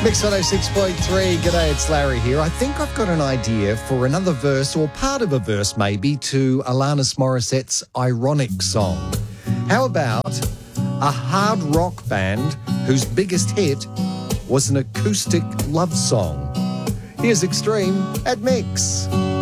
Mix 106.3, g'day, it's Larry here. I think I've got an idea for another verse, or part of a verse maybe, to Alanis Morissette's Ironic song. How about a hard rock band whose biggest hit was an acoustic love song? Here's Extreme at Mix.